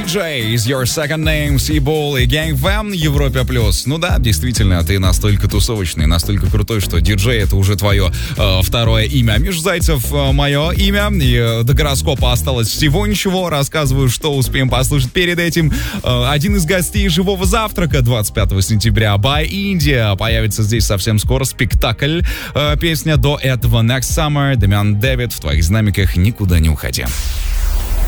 DJ is your second name, Seaball и Gang Fam, Европе Плюс. Ну да, действительно, ты настолько тусовочный, настолько крутой, что диджей — это уже твое второе имя. Миш Зайцев — мое имя, и до гороскопа осталось всего ничего. Рассказываю, что успеем послушать перед этим. Один из гостей «Живого завтрака» 25 сентября by India появится здесь совсем скоро. Спектакль. Песня до этого Next Summer, Дамиан Дэвид. В твоих динамиках никуда не уходи.